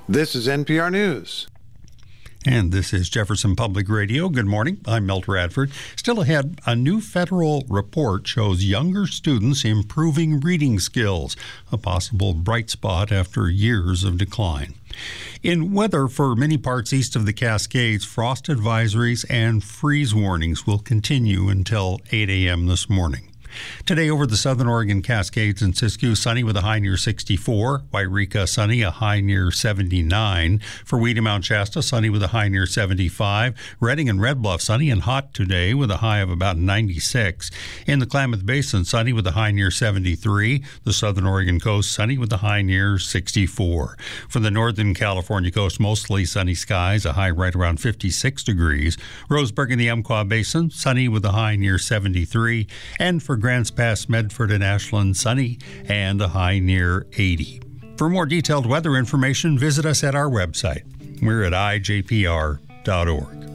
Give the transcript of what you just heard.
This is NPR News. And this is Jefferson Public Radio. Good morning. I'm Milt Radford. Still ahead, a new federal report shows younger students improving reading skills, a possible bright spot after years of decline. In weather, for many parts east of the Cascades, frost advisories and freeze warnings will continue until 8 a.m. this morning. Today over the southern Oregon Cascades and Siskiyou, sunny with a high near 64. Wairika, sunny, a high near 79. For Weedy Mount Shasta, sunny with a high near 75. Redding and Red Bluff, sunny and hot today with a high of about 96. In the Klamath Basin, sunny with a high near 73. The southern Oregon coast, sunny with a high near 64. For the northern California coast, mostly sunny skies, a high right around 56 degrees. Roseburg in the Umpqua Basin, sunny with a high near 73. And for Grants Pass, Medford, and Ashland, sunny and a high near 80. For more detailed weather information, visit us at our website. We're at ijpr.org.